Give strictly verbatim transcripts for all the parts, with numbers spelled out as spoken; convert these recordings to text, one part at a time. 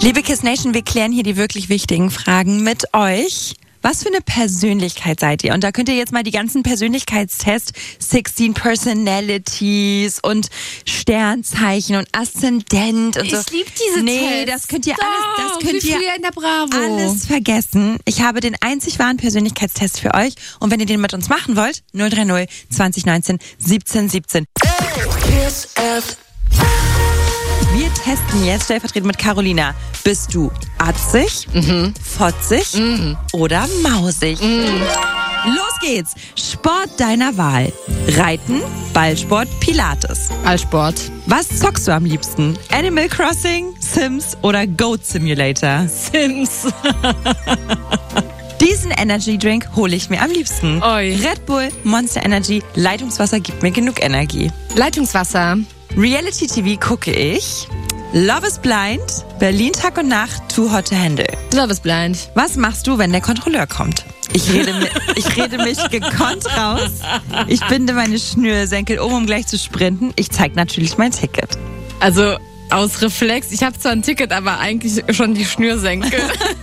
Liebe Kiss Nation, wir klären hier die wirklich wichtigen Fragen mit euch. Was für eine Persönlichkeit seid ihr? Und da könnt ihr jetzt mal die ganzen Persönlichkeitstests, sechzehn Personalities und Sternzeichen und Aszendent und so. Ich liebe diese Nee, Tests. das könnt ihr Doch, alles, das könnt wie ihr früher in der Bravo. alles vergessen. Ich habe den einzig wahren Persönlichkeitstest für euch. Und wenn ihr den mit uns machen wollt, null drei null zwanzig neunzehn siebzehn siebzehn. Kiss F M. Wir testen jetzt stellvertretend mit Carolina. Bist du atzig, mhm. fotzig mhm. oder mausig? Mhm. Los geht's. Sport deiner Wahl. Reiten, Ballsport, Pilates. Ballsport. Was zockst du am liebsten? Animal Crossing, Sims oder Goat Simulator? Sims. Diesen Energy Drink hole ich mir am liebsten. Oi. Red Bull, Monster Energy, Leitungswasser gibt mir genug Energie. Leitungswasser. Reality-T V gucke ich. Love is Blind, Berlin Tag und Nacht, Too Hot to Handle. Love is Blind. Was machst du, wenn der Kontrolleur kommt? Ich rede, mi- ich rede mich gekonnt raus. Ich binde meine Schnürsenkel um, um gleich zu sprinten. Ich zeige natürlich mein Ticket. Also aus Reflex, ich habe zwar ein Ticket, aber eigentlich schon die Schnürsenkel.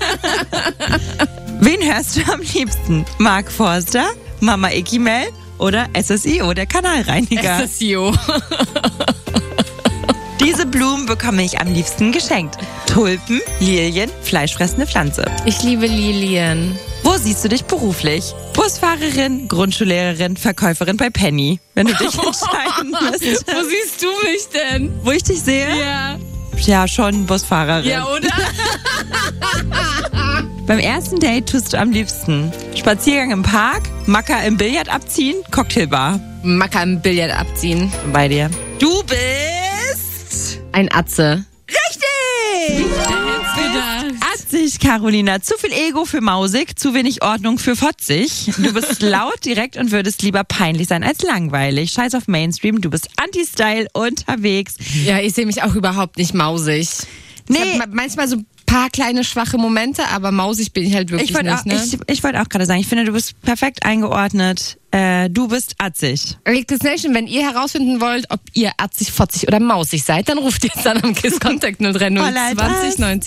Wen hörst du am liebsten? Mark Forster, Mama Ikimel oder S S I O, der Kanalreiniger? S S I O. Diese Blumen bekomme ich am liebsten geschenkt. Tulpen, Lilien, fleischfressende Pflanze. Ich liebe Lilien. Wo siehst du dich beruflich? Busfahrerin, Grundschullehrerin, Verkäuferin bei Penny. Wenn du dich entscheiden müsstest. Wo siehst du mich denn? Wo ich dich sehe? Ja. Ja, schon Busfahrerin. Ja, oder? Beim ersten Date tust du am liebsten Spaziergang im Park, Macker im Billard abziehen, Cocktailbar. Macker im Billard abziehen. Bei dir. Du bist Ein Atze. richtig! gedacht. Atzig, Carolina. Zu viel Ego für mausig, zu wenig Ordnung für fotzig. Du bist laut, direkt und würdest lieber peinlich sein als langweilig. Scheiß auf Mainstream, du bist Anti-Style unterwegs. Ja, ich sehe mich auch überhaupt nicht mausig. Nee. Ich hab manchmal so ein paar kleine schwache Momente, aber mausig bin ich halt wirklich Ich wollte nicht. auch, Ne? ich, ich wollte auch gerade sagen, ich finde, du bist perfekt eingeordnet. Äh, du bist atzig. Kiss Nation, wenn ihr herausfinden wollt, ob ihr atzig, fotzig oder mausig seid, dann ruft jetzt an am Kiss Contact null drei null Voll leid, zwanzig neunzehn